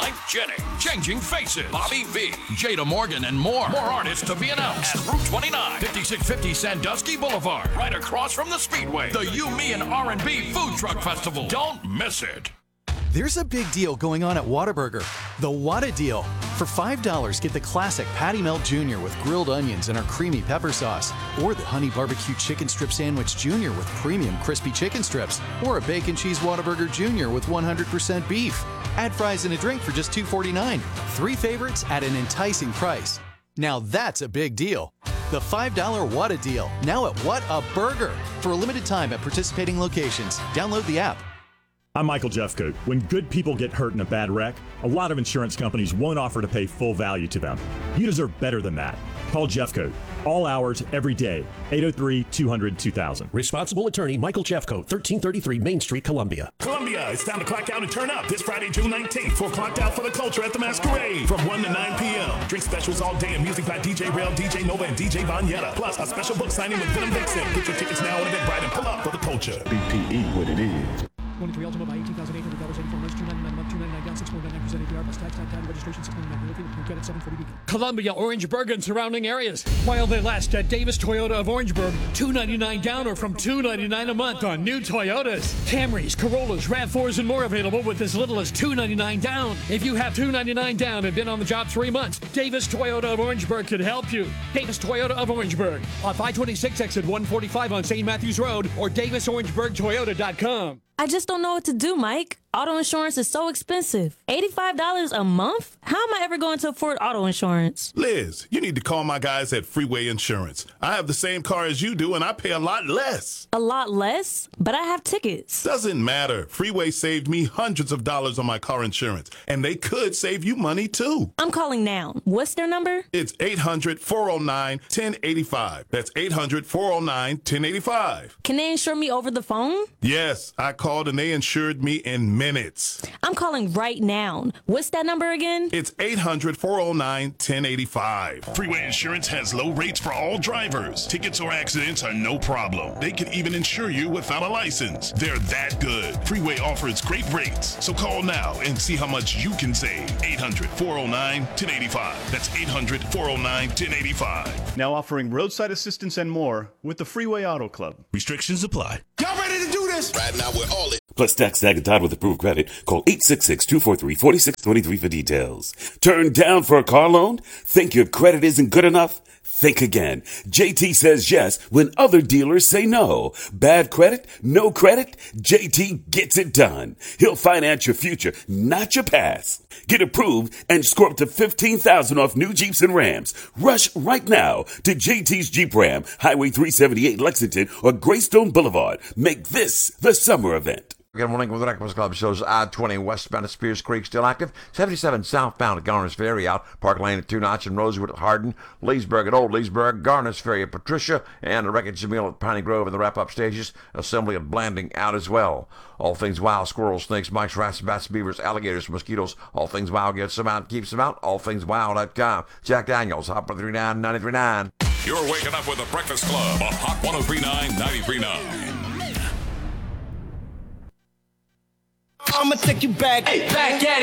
Frank Jennings, Changing Faces, Bobby V, Jada Morgan, and more. More artists to be announced at Route 29, 5650 Sandusky Boulevard, right across from the Speedway. The You, Me, and R&B Food Truck Festival. Don't miss it. There's a big deal going on at Whataburger. The Whata Deal. For $5, get the classic Patty Melt Jr. with grilled onions and our creamy pepper sauce. Or the Honey Barbecue Chicken Strip Sandwich Jr. with premium crispy chicken strips. Or a Bacon Cheese Whataburger Jr. with 100% beef. Add fries and a drink for just $2.49. 3 favorites at an enticing price. Now that's a big deal. The $5 Whata Deal. Now at Whataburger. For a limited time at participating locations. Download the app. I'm Michael Jeffcoat. When good people get hurt in a bad wreck, a lot of insurance companies won't offer to pay full value to them. You deserve better than that. Call Jeffcoat. All hours, every day. 803-200-2000. Responsible attorney Michael Jeffcoat, 1333 Main Street, Columbia. Columbia, it's time to clock out and turn up this Friday, June 19th for Clocked Out for the Culture at the Masquerade from 1 to 9 p.m. Drink specials all day and music by DJ Rail, DJ Nova, and DJ Vanyetta. Plus, a special book signing with Venom Vixen. Get your tickets now on Eventbrite and pull up for the culture. BPE, what it is. 23 Ultima by $18,800, 84 months, $299 a month, $299 down, 6.99% APR plus tax, registration, 6.99 credit, 740 Columbia, Orangeburg, and surrounding areas. While they last at Davis Toyota of Orangeburg, $299 down or from $299 a month on new Toyotas. Camrys, Corollas, RAV4s, and more available with as little as $299 down. If you have $299 down and been on the job 3 months, Davis Toyota of Orangeburg could help you. Davis Toyota of Orangeburg on 526 exit 145 on St. Matthews Road or DavisOrangeburgToyota.com. I just don't know what to do, Mike. Auto insurance is so expensive. $85 a month? How am I ever going to afford auto insurance? Liz, you need to call my guys at Freeway Insurance. I have the same car as you do, and I pay a lot less. A lot less? But I have tickets. Doesn't matter. Freeway saved me hundreds of dollars on my car insurance, and they could save you money, too. I'm calling now. What's their number? It's 800-409-1085. That's 800-409-1085. Can they insure me over the phone? Yes, I called, and they insured me in minutes. I'm calling right now. What's that number again? It's 800-409-1085. Freeway Insurance has low rates for all drivers. Tickets or accidents are no problem. They can even insure you without a license. They're that good. Freeway offers great rates. So call now and see how much you can save. 800-409-1085. That's 800-409-1085. Now offering roadside assistance and more with the Freeway Auto Club. Restrictions apply. Y'all ready to do this? Right now we're all in. Plus tax, tag, and tied with approved credit. Call 866-243-4623 for details. Turned down for a car loan? Think your credit isn't good enough? Think again. JT says yes when other dealers say no. Bad credit? No credit? JT gets it done. He'll finance your future, not your past. Get approved and score up to $15,000 off new Jeeps and Rams. Rush right now to JT's Jeep Ram, Highway 378 Lexington or Greystone Boulevard. Make this the summer event. Good morning with the Breakfast Club shows I-20 westbound at Spears Creek still active. 77 southbound at Garner's Ferry out. Park Lane at Two Notch and Rosewood at Hardin. Leesburg at Old Leesburg. Garner's Ferry at Patricia. And the Wreckage Mill at Piney Grove and the wrap-up stages. Assembly at Blanding out as well. All things wild. Squirrels, snakes, mice, rats, bats, beavers, alligators, mosquitoes. All things wild gets them out, keeps them out. AllThingsWild.com. Jack Daniels, Hot 103.9, 93.9. You're waking up with the Breakfast Club on Hot 103.9, 93.9. I'ma take you back at it.